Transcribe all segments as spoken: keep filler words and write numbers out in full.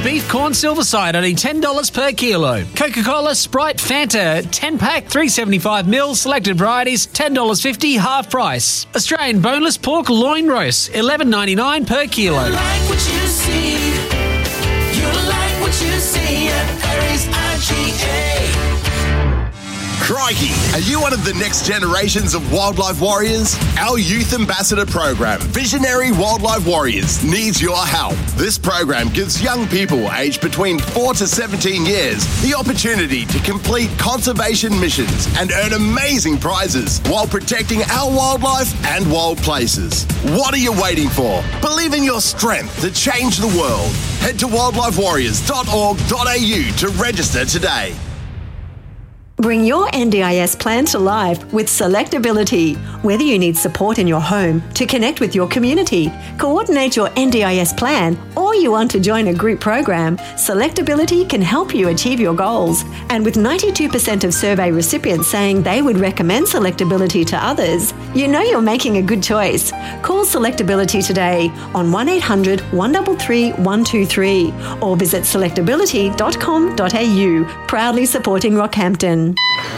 beef corn silverside, only ten dollars per kilo. Coca-Cola, Sprite, Fanta, ten-pack, three seventy-five mil, selected varieties, ten dollars fifty, half price. Australian boneless pork loin roast, eleven ninety-nine per kilo. You like what you see. You like what you see at Perry's I G A. Crikey, are you one of the next generations of wildlife warriors? Our Youth Ambassador program, Visionary Wildlife Warriors, needs your help. This program gives young people aged between four to seventeen years the opportunity to complete conservation missions and earn amazing prizes while protecting our wildlife and wild places. What are you waiting for? Believe in your strength to change the world. Head to wildlife warriors dot org dot a u to register today. Bring your N D I S plan to life with Selectability. Whether you need support in your home, to connect with your community, coordinate your N D I S plan, or you want to join a group program, Selectability can help you achieve your goals. And with ninety-two percent of survey recipients saying they would recommend Selectability to others, you know you're making a good choice. Call Selectability today on one eight hundred, one three three, one two three or visit selectability dot com dot a u, proudly supporting Rockhampton.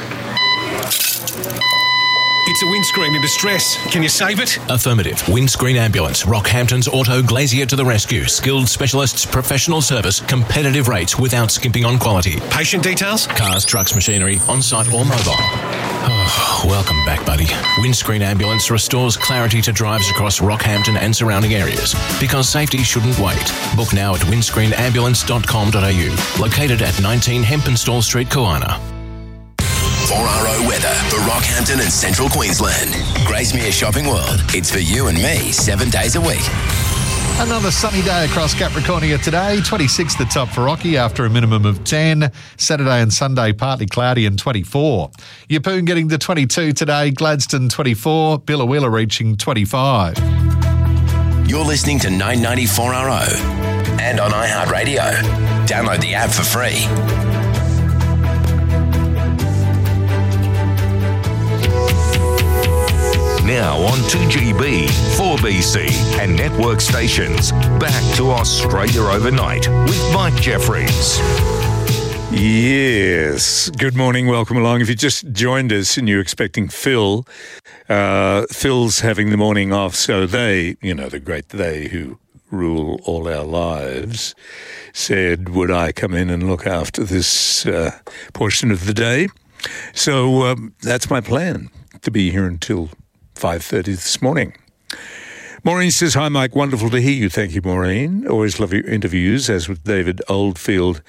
It's a windscreen in distress. Can you save it? Affirmative. Windscreen Ambulance. Rockhampton's Auto Glazier to the rescue. Skilled specialists, professional service, competitive rates without skimping on quality. Patient details? Cars, trucks, machinery, on-site or mobile. Oh, welcome back, buddy. Windscreen Ambulance restores clarity to drives across Rockhampton and surrounding areas. Because safety shouldn't wait. Book now at windscreen ambulance dot com dot a u. Located at nineteen Hempenstall Street, Kawana. four R O weather for Rockhampton and Central Queensland. Gracemere Shopping World. It's for you and me seven days a week. Another sunny day across Capricornia today. twenty-six the top for Rocky after a minimum of ten. Saturday and Sunday partly cloudy and twenty-four. Yeppoon getting to twenty-two today. Gladstone twenty-four. Billawheeler reaching twenty-five. You're listening to nine ninety four R O and on iHeartRadio. Download the app for free. Now on two G B, four B C and network stations. Back to Australia Overnight with Mike Jeffries. Yes. Good morning. Welcome along. If you just joined us and you're expecting Phil, uh, Phil's having the morning off, so they, you know, the great they who rule all our lives, said, would I come in and look after this uh, portion of the day? So um, that's my plan, to be here until five thirty this morning. Maureen says, hi, Mike. Wonderful to hear you. Thank you, Maureen. Always love your interviews, as with David Oldfield.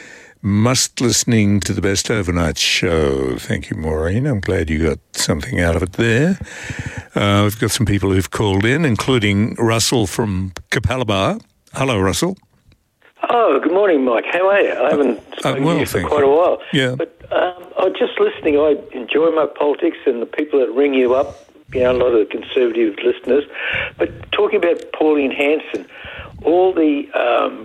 Must listening to the best overnight show. Thank you, Maureen. I'm glad you got something out of it there. Uh, we've got some people who've called in, including Russell from Capalaba. Hello, Russell. Oh, good morning, Mike. How are you? I haven't uh, spoken uh, well, to you for thank quite you. a while. Yeah. But um, I was just listening. I enjoy my politics and the people that ring you up, you know, a lot of the conservative listeners. But talking about Pauline Hanson, all the um,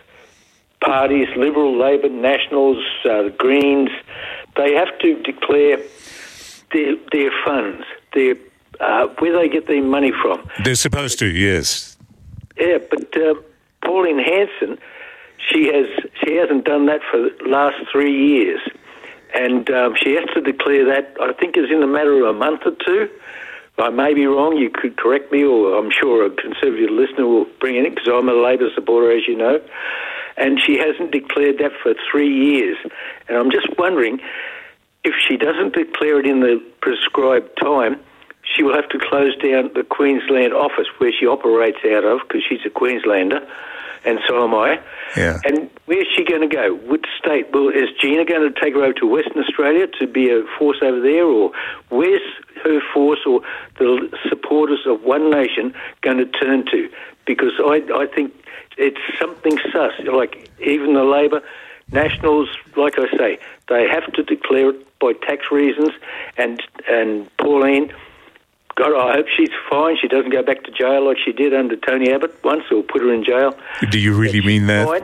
parties, Liberal, Labor, Nationals, uh, the Greens, they have to declare their, their funds, their uh, where they get their money from. They're supposed to, yes. Yeah, but uh, Pauline Hanson, she has she hasn't done that for the last three years, and um, she has to declare that. I think it's in a matter of a month or two. I may be wrong. You could correct me, or I'm sure a Conservative listener will bring in it because I'm a Labor supporter, as you know. And she hasn't declared that for three years. And I'm just wondering if she doesn't declare it in the prescribed time, she will have to close down the Queensland office where she operates out of because she's a Queenslander, and so am I. Yeah. And where's she going to go? Which state? Well, is Gina going to take her over to Western Australia to be a force over there, or where's her force or the supporters of One Nation going to turn to? Because I, I think it's something sus. Like even the Labor, Nationals, like I say, they have to declare it by tax reasons. And and Pauline, God, I hope she's fine. She doesn't go back to jail like she did under Tony Abbott once, or put her in jail. Do you really mean that? Fine.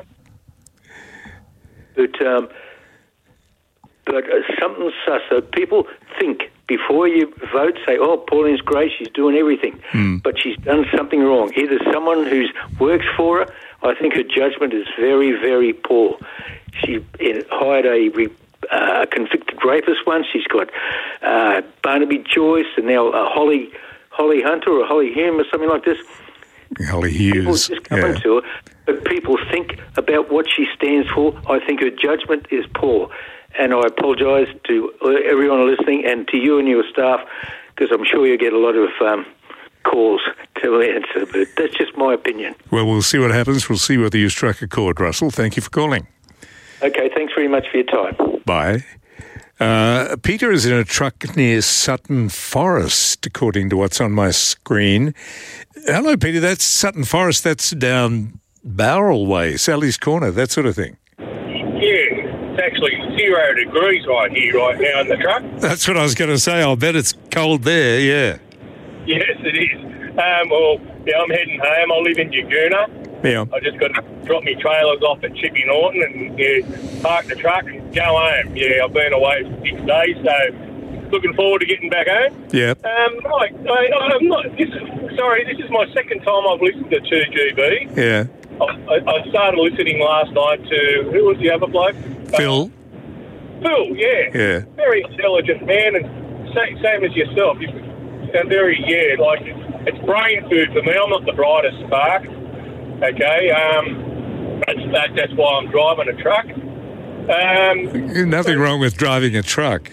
But um, but uh, something sus. So people think before you vote, say, "Oh, Pauline's great. She's doing everything," mm. but she's done something wrong. Either someone who works for her I think her judgment is very, very poor. She in, hired a re, uh, convicted rapist once. She's got uh, Barnaby Joyce and now uh, Holly Holly Hunter or Holly Hume or something like this. Holly People Hughes. just come Yeah. to her, but people think about what she stands for. I think her judgment is poor. And I apologise to everyone listening and to you and your staff, because I'm sure you get a lot of um, calls to answer, but that's just my opinion. Well, we'll see what happens. We'll see whether you struck a chord, Russell. Thank you for calling. Okay, thanks very much for your time. Bye. Uh, Peter is in a truck near Sutton Forest, according to what's on my screen. Hello, Peter. That's Sutton Forest. That's down Bowral Way, Sally's Corner, that sort of thing. Yeah, it's actually zero degrees right here, right now in the truck. That's what I was going to say. I'll bet it's cold there, yeah. Yes, it is. Um, well, yeah, I'm heading home. I live in Yagoona. Yeah. I just got to drop my trailers off at Chippy Norton and yeah, park the truck and go home. Yeah, I've been away for six days, so looking forward to getting back home. Yeah. Um, Mike, I, I'm not. This is, sorry, this is my second time I've listened to two G B. Yeah. I, I started listening last night to, who was the other bloke? Phil. Phil, yeah. Yeah. Very intelligent man, and same, same as yourself. You sound very, yeah, like it's brain food for me. I'm not the brightest spark. Okay, um, that's, that, that's why I'm driving a truck. Um, Nothing wrong with driving a truck.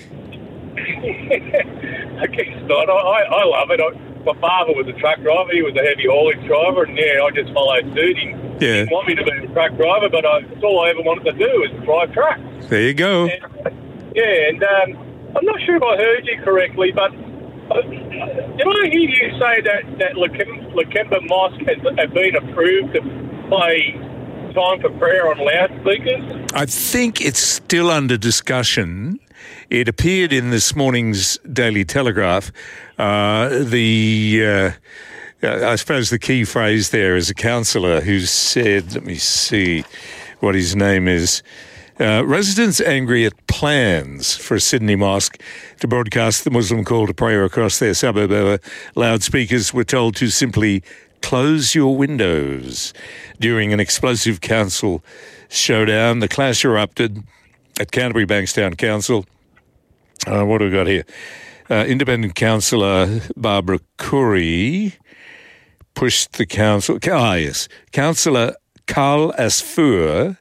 I guess not. I, I, I love it. I, my father was a truck driver. He was a heavy haulage driver, and yeah, I just followed suit. He Yeah. didn't want me to be a truck driver, but I, that's all I ever wanted to do was drive trucks. There you go. And, yeah, and um, I'm not sure if I heard you correctly, but uh, did I hear you say that that Lakemba, Lakemba Mosque has, has been approved to play Time for Prayer on loudspeakers? I think it's still under discussion. It appeared in this morning's Daily Telegraph. Uh, the, uh, I suppose the key phrase there is a councillor who said, let me see what his name is, uh, residents angry at plans for a Sydney mosque to broadcast the Muslim call to prayer across their suburb over loudspeakers were told to simply close your windows. During an explosive council showdown, the clash erupted at Canterbury Bankstown Council. Uh, what have we got here? Uh, Independent councillor Barbara Curry pushed the council. Ah, yes. Councillor Carl Asfour,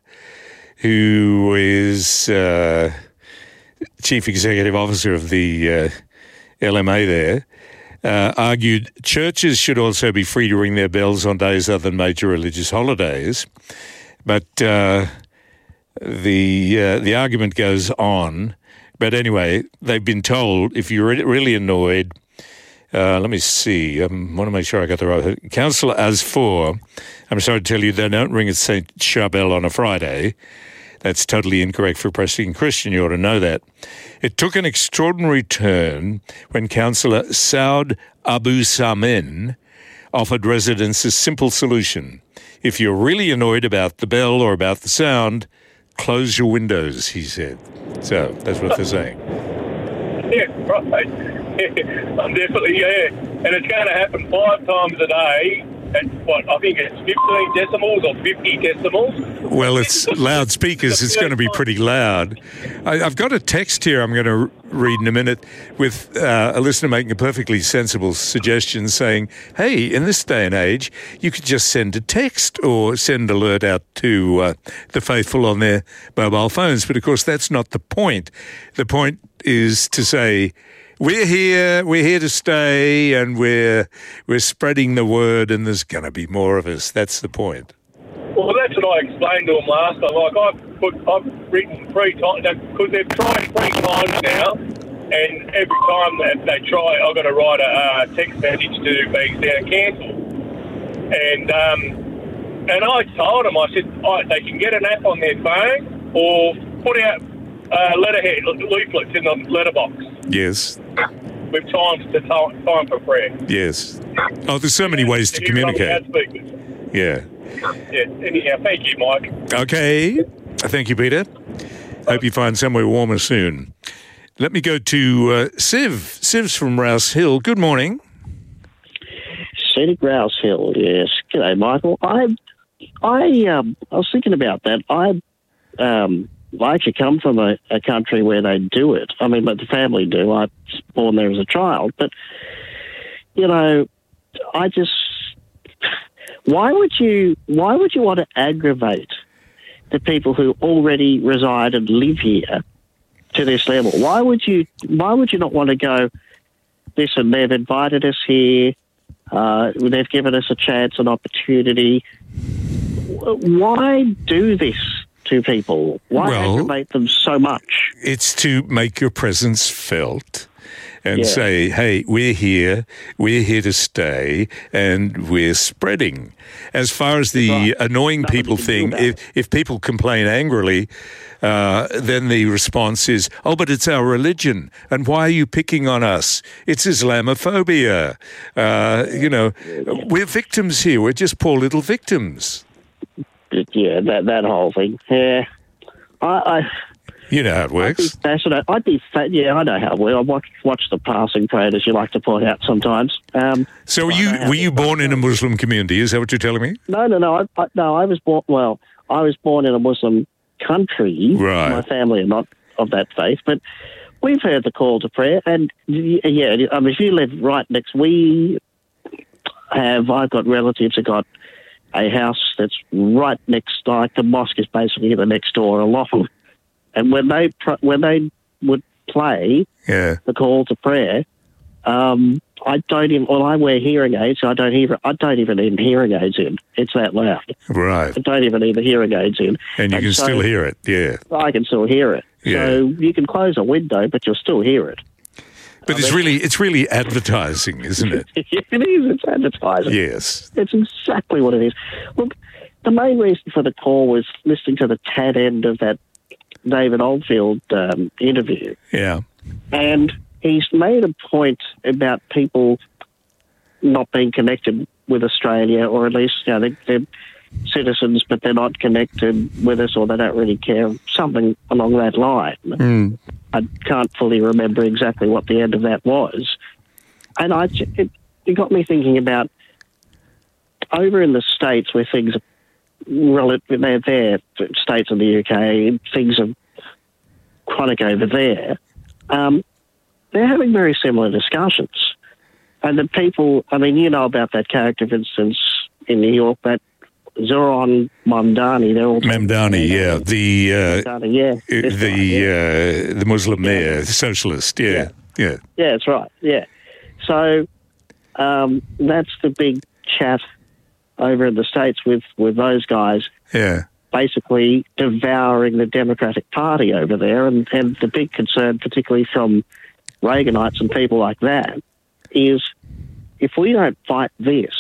who is uh, Chief Executive Officer of the uh, L M A there, uh, argued churches should also be free to ring their bells on days other than major religious holidays. But uh, the uh, the argument goes on. But anyway, they've been told if you're really annoyed, uh, let me see, I um, want to make sure I got the right. Councillor Asfour, I'm sorry to tell you, they don't ring at Saint Charbel on a Friday. That's totally incorrect for a Presbyterian Christian. You ought to know that. It took an extraordinary turn when Councillor Saud Abu Samen offered residents a simple solution. If you're really annoyed about the bell or about the sound, close your windows, he said. So that's what they're saying. Yeah, right. I'm definitely, yeah. And it's going to happen five times a day at, what, I think it's fifteen decimals or fifty decimals. Well, it's loudspeakers. It's going to be pretty loud. I, I've got a text here I'm going to read in a minute with uh, a listener making a perfectly sensible suggestion saying, hey, in this day and age, you could just send a text or send alert out to uh, the faithful on their mobile phones. But, of course, that's not the point. The point is to say, we're here, we're here to stay, and we're we're spreading the word, and there's going to be more of us. That's the point. Well, that's what I explained to them last time. Like, I've, put, I've written three times, because they've tried three times now, and every time that they try, I've got to write a uh, text message to Bankstown Council. And um, and I told them, I said, oh, they can get an app on their phone or put out uh, letterhead, leaflets in the letterbox. Yes. With times to time, time for prayer. Yes. Oh, there's so many ways to communicate. Yeah. Yeah. Anyhow, thank you, Mike. Okay. Thank you, Peter. Hope you find somewhere warmer soon. Let me go to uh, Siv. Siv's from Rouse Hill. Good morning. Scenic Rouse Hill, yes. G'day, Michael. I I um, I was thinking about that. I um, I actually come from a, a country where they do it. I mean, but the family do. I was born there as a child, but you know, I just why would you why would you want to aggravate the people who already reside and live here to this level? Why would you Why would you not want to go? Listen, they've invited us here. Uh, they've given us a chance, an opportunity. Why do this to people? Why Well, aggravate them so much? It's to make your presence felt and Yeah. say, hey, we're here, we're here to stay, and we're spreading. As far as the annoying people thing, if, if people complain angrily, uh, then the response is, oh, but it's our religion, and why are you picking on us? It's Islamophobia. Uh, you know, we're victims here. We're just poor little victims. Yeah, that that whole thing. Yeah, I. I You know how it works. I'd be fascinated. I'd be fa- yeah, I know how well. I watch watch the passing parade, as you like to point out sometimes. Um, So were you were you born in a Muslim community? Is that what you're telling me? no, no, no. I, I, no, I was born. Well, I was born in a Muslim country. Right. My family are not of that faith, but we've heard the call to prayer. And y- yeah, I mean, if you live right next, we have. I've got relatives who got a house that's right next. Like the mosque is basically the next door. A lot of. And when they pr- when they would play Yeah. the call to prayer, um, I don't even. Well, I wear hearing aids. So I don't hear. I don't even need hearing aids in. It's that loud. Right. I don't even need the hearing aids in. And you can so still hear it, yeah. I can still hear it. Yeah. So you can close a window, but you'll still hear it. But it's really it's really advertising, isn't it? it is. It's advertising. Yes. It's exactly what it is. Look, the main reason for the call was listening to the tad end of that David Oldfield um, interview. Yeah. And he's made a point about people not being connected with Australia, or at least, you know, they, they're citizens, but they're not connected with us, or they don't really care, something along that line. Mm. I can't fully remember exactly what the end of that was. And I, j- it, it got me thinking about over in the States where things are relative, they're there, States and the U K, things are chronic over there. Um, they're having very similar discussions. And the people, I mean, you know about that character, for instance, in New York, that Zoran Mamdani. They're all Mamdani, yeah, the uh, Mamdani, yeah, uh, the uh, the Muslim mayor, the socialist, yeah, yeah, yeah, that's right, yeah. So um, that's the big chat over in the States with, with those guys. yeah. Basically devouring the Democratic Party over there, and, and the big concern, particularly from Reaganites and people like that, is if we don't fight this,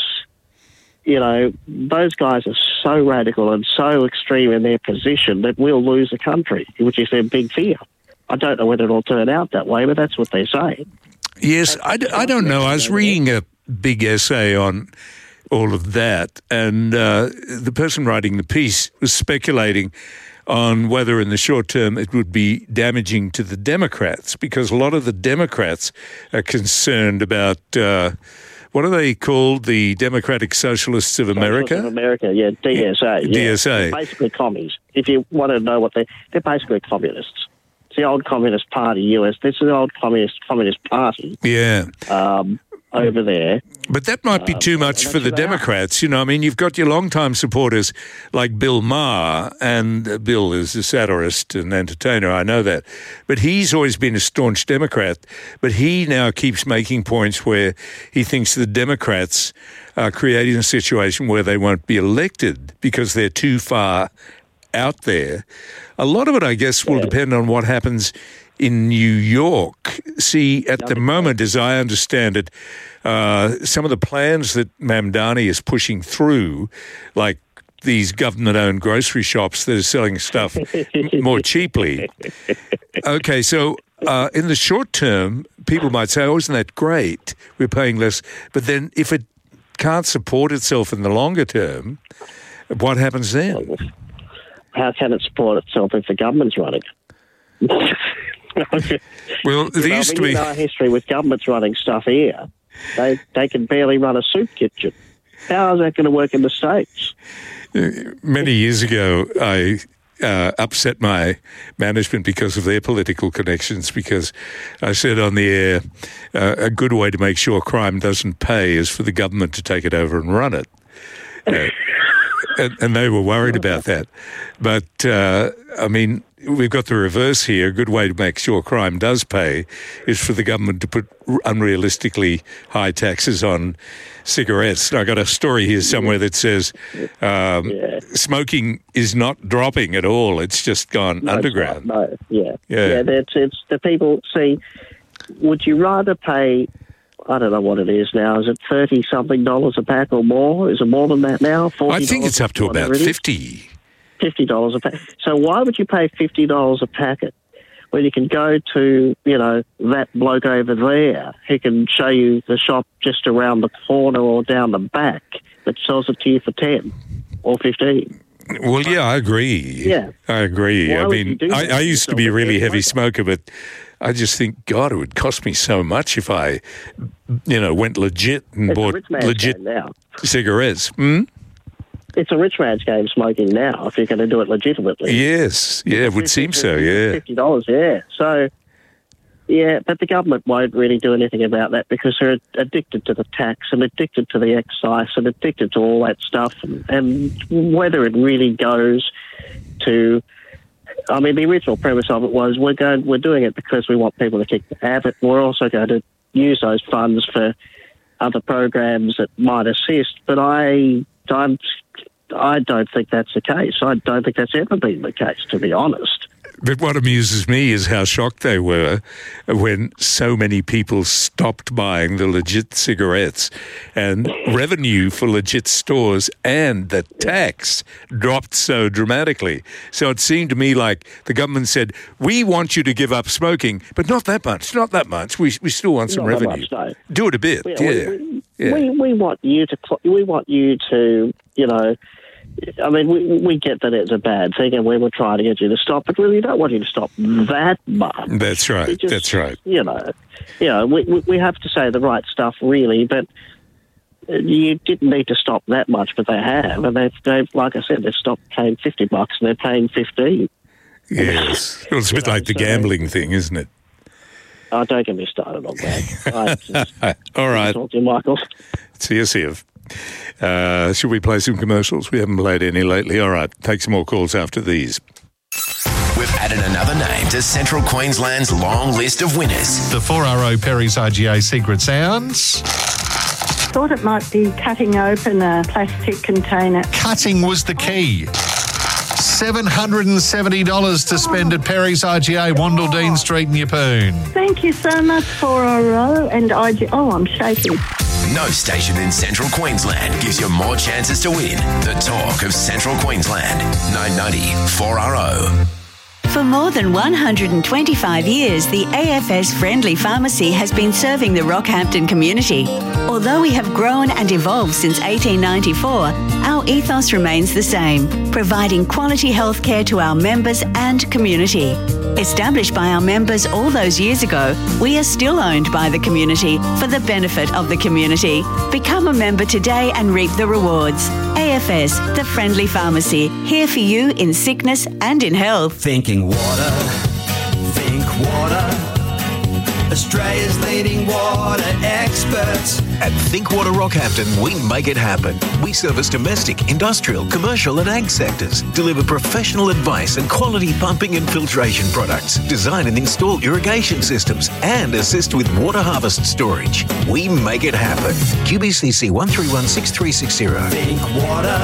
you know, those guys are so radical and so extreme in their position that we'll lose the country, which is their big fear. I don't know whether it'll turn out that way, but that's what they're saying. Yes, I, d- I don't know. I was reading a big essay on all of that, and uh, the person writing the piece was speculating on whether in the short term it would be damaging to the Democrats, because a lot of the Democrats are concerned about, uh, what are they called, the Democratic Socialists of America? Socialists of America, yeah, D S A. Yeah. D S A. They're basically commies. If you want to know what they they're basically communists. It's the old Communist Party, U S. This is the old Communist Communist Party. Yeah. Um, over there. But that might be too much for the Democrats. You know, I mean, you've got your longtime supporters like Bill Maher, and uh, Bill is a satirist and entertainer, I know that. But he's always been a staunch Democrat. But he now keeps making points where he thinks the Democrats are creating a situation where they won't be elected because they're too far out there. A lot of it, I guess, will depend on what happens in New York. See, at the moment, as I understand it, uh, some of the plans that Mamdani is pushing through, like these government-owned grocery shops that are selling stuff m- more cheaply. Okay, so uh, in the short term, people might say, oh, isn't that great? We're paying less. But then if it can't support itself in the longer term, what happens then? How can it support itself if the government's running it? Well, there you know, used I mean, to be... you know our history with governments running stuff here. They they can barely run a soup kitchen. How is that going to work in the States? Many years ago, I uh, upset my management because of their political connections, because I said on the air, uh, a good way to make sure crime doesn't pay is for the government to take it over and run it. Uh, and, and they were worried about that. But, uh, I mean, we've got the reverse here. A good way to make sure crime does pay is for the government to put unrealistically high taxes on cigarettes. I got a story here somewhere that says um, yeah. smoking is not dropping at all. It's just gone no, underground. No, yeah. Yeah, yeah that's, it's the people, see, would you rather pay, I don't know what it is now, is it thirty-something dollars a pack or more? Is it more than that now? I think it's up to about fifty. fifty dollars a pack. So why would you pay fifty dollars a packet when you can go to, you know, that bloke over there who can show you the shop just around the corner or down the back that sells it to you for ten or fifteen? Well, yeah, I agree. Yeah. I agree. Why I would mean, you do I, that? I used to be a really heavy Smoker. smoker, but I just think, God, it would cost me so much if I, you know, went legit and It's a bought rich man's legit game now. cigarettes. Hmm? It's a rich man's game smoking now if you're going to do it legitimately. Yes. Yeah, it would seem so, yeah. fifty dollars, yeah. So, yeah, but the government won't really do anything about that because they're addicted to the tax and addicted to the excise and addicted to all that stuff. And, and whether it really goes to, I mean, the original premise of it was we're going, we're doing it because we want people to kick the habit. We're also going to use those funds for other programs that might assist. But I don't, I don't think that's the case. I don't think that's ever been the case, to be honest. But what amuses me is how shocked they were when so many people stopped buying the legit cigarettes and revenue for legit stores and the tax dropped so dramatically. So it seemed to me like the government said, we want you to give up smoking, but not that much, not that much. We we still want some Not that revenue. much, no. Do it a bit, Yeah, yeah. we, yeah. we, we want you to, we want you to, you know, I mean, we we get that it's a bad thing and we were trying to get you to stop, but really don't want you to stop that much. That's right, We just, that's right. You know, you know, we, we we have to say the right stuff, really, but you didn't need to stop that much, but they have, and they've, they've like I said, they've stopped paying fifty bucks and they're paying fifteen. Yes. Well, it's a bit like the gambling thing, isn't it? Oh, don't get me started on that. I just, All right. talk to you, Michael. See you, see you. Uh, should we play some commercials? We haven't played any lately. All right, take some more calls after these. We've added another name to Central Queensland's long list of winners. The four R O Perry's I G A Secret Sounds. Thought it might be cutting open a plastic container. Cutting was the key. seven hundred seventy dollars to spend at Perry's I G A, Wandle Street in Yeppoon. Thank you so much, four R O and I G. Oh, I'm shaking. No station in Central Queensland gives you more chances to win. The talk of Central Queensland. nine ninety four R O. For more than one hundred twenty-five years, the A F S Friendly Pharmacy has been serving the Rockhampton community. Although we have grown and evolved since eighteen ninety-four, our ethos remains the same, providing quality healthcare to our members and community. Established by our members all those years ago, we are still owned by the community for the benefit of the community. Become a member today and reap the rewards. A F S, the Friendly Pharmacy, here for you in sickness and in health. Thinking water, think water. Australia's leading water experts. At Think Water Rockhampton, we make it happen. We service domestic, industrial, commercial and ag sectors, deliver professional advice and quality pumping and filtration products, design and install irrigation systems, and assist with water harvest storage. We make it happen. Q B C C one three one six three six zero. Think water.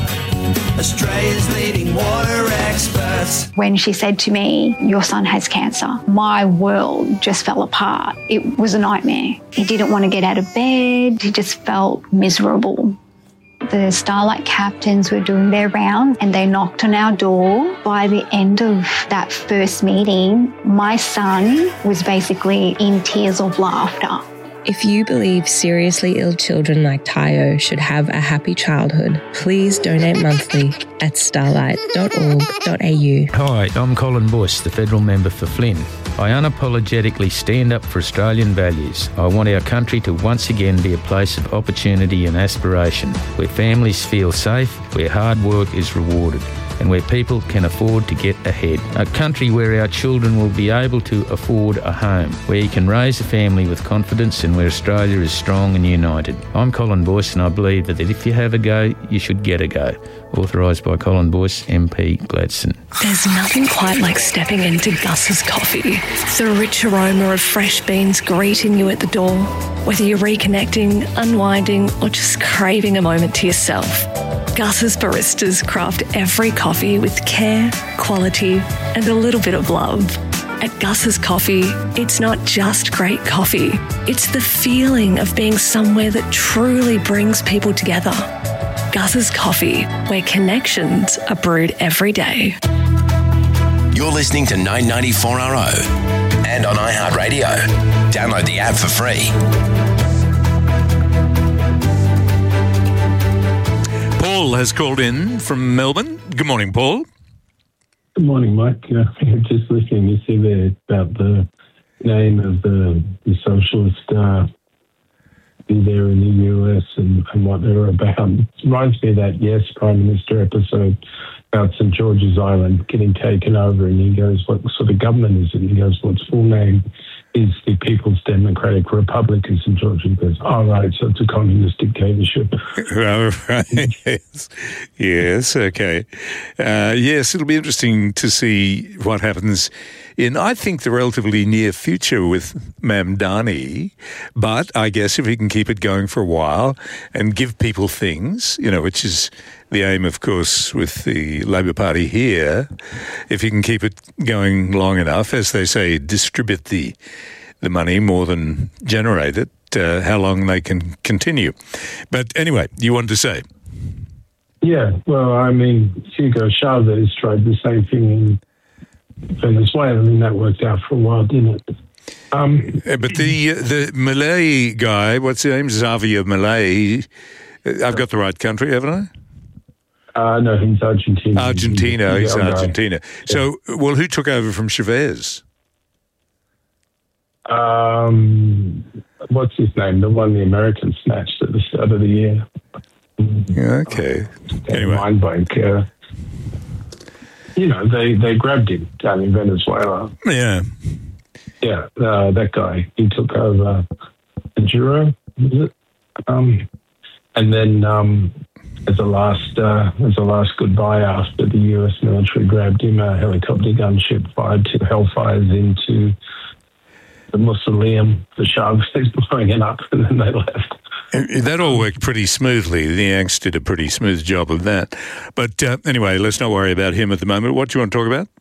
Australia's leading water experts. When she said to me, your son has cancer, my world just fell apart. It was a nightmare. He didn't want to get out of bed. He just felt miserable. The Starlight captains were doing their rounds and they knocked on our door. By the end of that first meeting, my son was basically in tears of laughter. If you believe seriously ill children like Tayo should have a happy childhood, please donate monthly at starlight dot org dot a u. Hi, I'm Colin Bush, the federal member for Flynn. I unapologetically stand up for Australian values. I want our country to once again be a place of opportunity and aspiration, where families feel safe, where hard work is rewarded, and where people can afford to get ahead. A country where our children will be able to afford a home, where you can raise a family with confidence, and where Australia is strong and united. I'm Colin Boyce, and I believe that if you have a go, you should get a go. Authorised by Colin Boyce, M P, Gladstone. There's nothing quite like stepping into Gus's coffee. The rich aroma of fresh beans greeting you at the door. Whether you're reconnecting, unwinding, or just craving a moment to yourself, Gus's baristas craft every coffee with care, quality, and a little bit of love. At Gus's Coffee, it's not just great coffee. It's the feeling of being somewhere that truly brings people together. Gus's Coffee, where connections are brewed every day. You're listening to nine ninety-four R O and on iHeartRadio. Download the app for free. Paul has called in from Melbourne. Good morning, Paul. Good morning, Mike. Uh, just listening, you see there about the name of the, the socialist uh, there in the U S and, and what they were about. It reminds me of that Yes Prime Minister episode about Saint George's Island getting taken over, and he goes, what sort of government is it? And he goes, well, its full name is the People's Democratic Republic of Saint George. And he goes, oh, right, so it's a communist dictatorship. Oh, right. Yes. Yes, okay. Uh, yes, it'll be interesting to see what happens in, I think, the relatively near future with Mamdani. But I guess if he can keep it going for a while and give people things, you know, which is the aim, of course, with the Labor Party here, if he can keep it going long enough, as they say, distribute the the money more than generate it, uh, how long they can continue. But anyway, you wanted to say? Yeah, well, I mean, Hugo Chavez tried the same thing in Venezuela. I mean, that worked out for a while, didn't it? Um, but the the Malay guy, what's his name? Xavier Malay. I've got the right country, haven't I? Uh, no, he's Argentina. Argentina, he's, he's Argentina. Yeah. So, well, who took over from Chavez? Um, what's his name? The one the Americans snatched at the start of the year. Yeah, okay. Anyway. Mind blank. Uh, you know, they, they grabbed him down in Venezuela. Yeah. Yeah, uh, that guy. He took over Maduro, was it? Um, and then um, as a last uh, as a last goodbye after the U S military grabbed him, a helicopter gunship fired two hellfires into the mausoleum for Chavez, blowing it up, and then they left. That all worked pretty smoothly. The Yanks did a pretty smooth job of that. But uh, anyway, let's not worry about him at the moment. What do you want to talk about?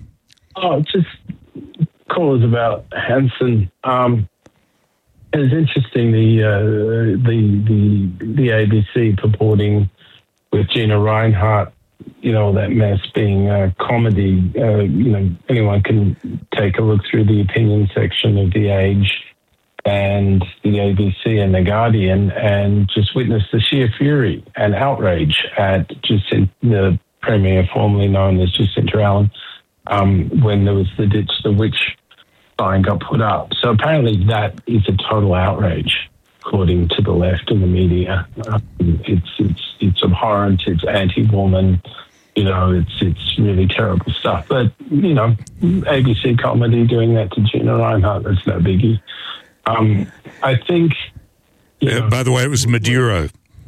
Oh, just callers about Hanson. Um, it was interesting, the, uh, the, the, the A B C purporting with Gina Reinhart, you know, that mess being a comedy. Uh, you know, anyone can take a look through the opinion section of The Age and the A B C and The Guardian and just witness the sheer fury and outrage at Jacinta, the Premier formerly known as Jacinta Allen, um, when there was the Ditch the Witch sign got put up. So apparently that is a total outrage, according to the left and the media. Um, it's, it's, it's abhorrent, it's anti-woman, you know, it's it's really terrible stuff. But, you know, A B C comedy doing that to Gina Reinhart, that's no biggie. Um, I think... Yeah, know, by the way, it was Maduro.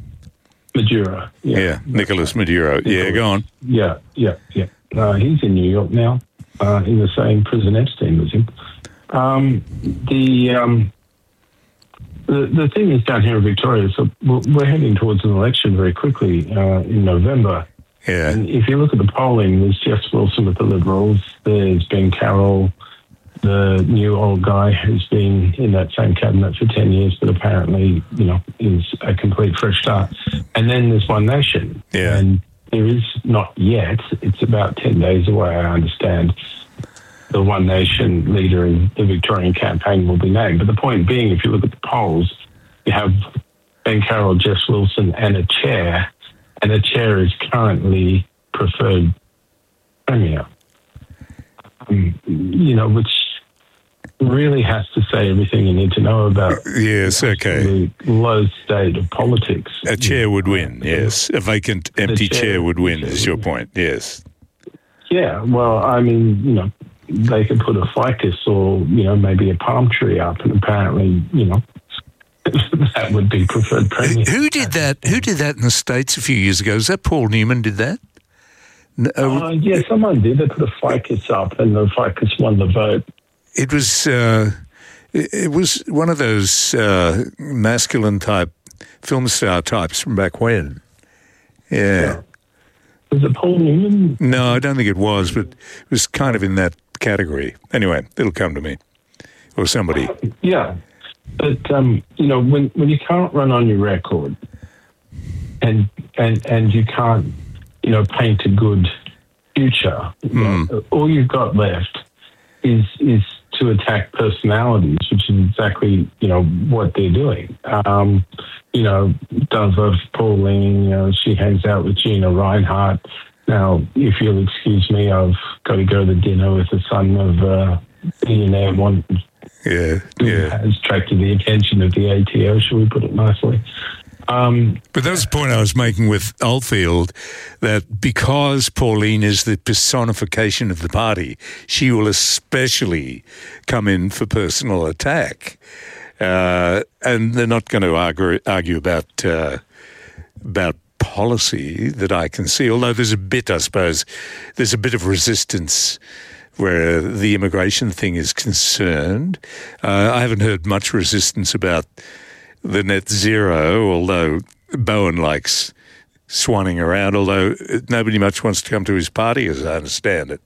Maduro, yeah. Yeah, Nicolas Maduro. Nicolas. Yeah, go on. Yeah, yeah, yeah. Uh, he's in New York now, uh, in the same prison Epstein was in. Um, the... Um, The, the thing is down here in Victoria, so we're heading towards an election very quickly uh, in November. Yeah. And if you look at the polling, there's Jess Wilson with the Liberals, there's Ben Carroll, the new old guy who's been in that same cabinet for ten years, but apparently, you know, is a complete fresh start. And then there's One Nation. Yeah. And there is not yet, it's about ten days away, I understand, the One Nation leader in the Victorian campaign will be named. But the point being, if you look at the polls, you have Ben Carroll, Jess Wilson, and a chair, and a chair is currently preferred premier. Um, you know, which really has to say everything you need to know about. Yes, okay. The low state of politics. A chair would win, yes. A vacant, empty chair, chair would win, is your point, yes. Yeah, well, I mean, you know, they could put a ficus or, you know, maybe a palm tree up, and apparently, you know, that would be preferred premier. Who did that? Who did that in the States a few years ago? Was that Paul Newman did that? No, uh, yeah, someone did. They put a ficus up, and the ficus won the vote. It was uh, it was one of those uh, masculine type film star types from back when. Yeah. yeah. Was it Paul Newman? No, I don't think it was, but it was kind of in that category. Anyway, it'll come to me or somebody. Uh, yeah, but um, you know, when when you can't run on your record, and and and you can't, you know, paint a good future, mm. you know, all you've got left is is to attack personalities, which is exactly, you know, what they're doing. Um, you know, Dove of Pauline, you know, she hangs out with Gina Reinhardt. Now, if you'll excuse me, I've got to go to dinner with the son of a billionaire one yeah, who yeah. has attracted the attention of the A T O, shall we put it nicely. Um, but that's the point I was making with Oldfield, that because Pauline is the personification of the party, she will especially come in for personal attack. Uh, and they're not going to argue, argue about uh, about policy that I can see, although there's a bit, I suppose, there's a bit of resistance where the immigration thing is concerned. Uh, I haven't heard much resistance about the net zero, although Bowen likes swanning around, although nobody much wants to come to his party, as I understand it.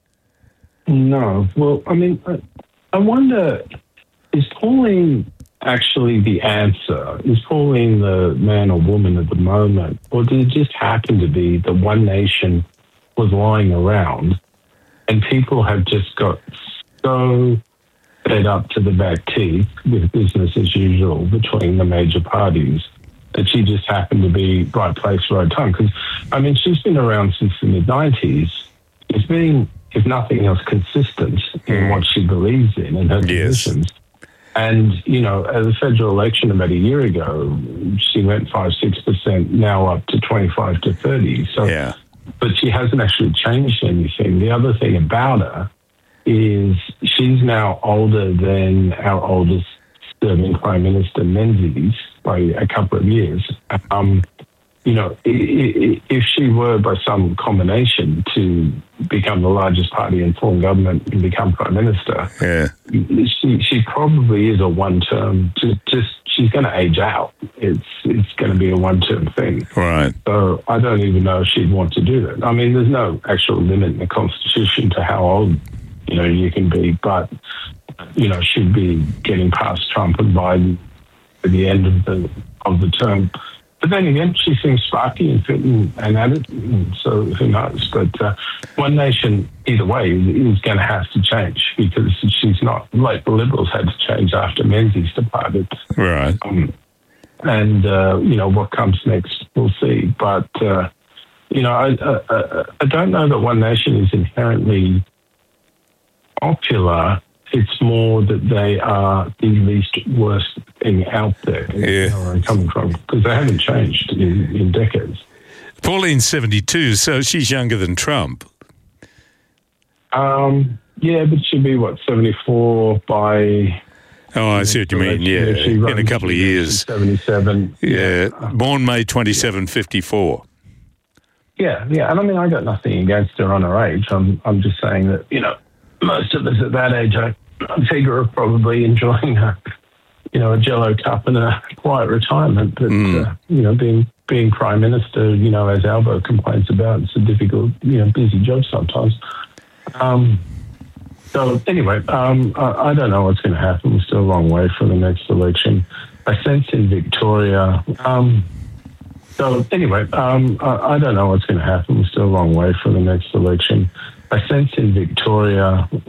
No. Well, I mean, I, I wonder, is Pauline actually the answer? Is Pauline the man or woman at the moment? Or did it just happen to be that One Nation was lying around and people have just got so fed up to the back teeth with business as usual between the major parties that she just happened to be right place, right time? Because, I mean, she's been around since the mid-nineties. She's been, if nothing else, consistent in what she believes in and her yes. positions. And, you know, at the federal election about a year ago, she went five, six percent, now up to twenty-five to thirty. So, yeah. But she hasn't actually changed anything. The other thing about her is she's now older than our oldest serving Prime Minister, Menzies, by a couple of years. Um, you know, if she were by some combination to become the largest party and form government and become Prime Minister, yeah. she she probably is a one-term, just, just she's going to age out. It's it's going to be a one-term thing. Right. So I don't even know if she'd want to do that. I mean, there's no actual limit in the Constitution to how old, you know, you can be, but, you know, she'd be getting past Trump and Biden at the end of the of the term. But then again, she seems sparky and fit and, and at it, and so who knows? But uh, One Nation, either way, is going to have to change because she's not, like the Liberals had to change after Menzies departed. Right. Um, and, uh, you know, what comes next, we'll see. But, uh, you know, I, I, I don't know that One Nation is inherently popular. It's more that they are the least worst thing out there. Yeah. You know where I'm coming from, because they haven't changed in, in decades. Pauline's seventy-two, so she's younger than Trump. Um, yeah, but she'll be, what, seventy-four by... Oh, I see what you mean, yeah, in a couple of years. seventy-seven. Yeah, born May twenty-seventh, fifty-four. Yeah, yeah, and I mean, I got nothing against her on her age. I'm, I'm just saying that, you know, most of us at that age, I, I figure, are probably enjoying a, you know, a Jello cup and a quiet retirement. But, mm. uh, you know, being being Prime Minister, you know, as Albo complains about, it's a difficult, you know, busy job sometimes. Um, so, anyway, um, I, I don't know what's going to happen. We're still a long way from the next election. I sense in Victoria... Um, so, anyway, um, I, I don't know what's going to happen. We're still a long way from the next election. I sense in Victoria